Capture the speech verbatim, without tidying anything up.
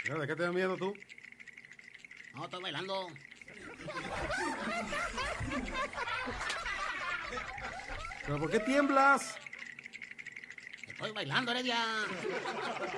¿De qué te da miedo tú? No, estoy bailando. ¿Pero por qué tiemblas? Estoy bailando, Heredia.